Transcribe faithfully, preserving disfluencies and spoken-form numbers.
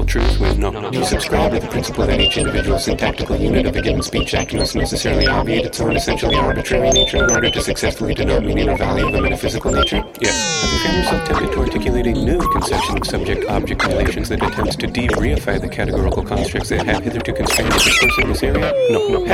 simple truth when no, no, you subscribe to the principle that each individual syntactical unit of a given speech act must necessarily obviate its own essentially arbitrary nature in order to successfully denote meaning or value of a metaphysical nature? Yes. Have you found yourself tempted to articulate a new conception of subject-object relations that attempts to de-reify the categorical constructs that have hitherto constrained the discourse in this area? No, no.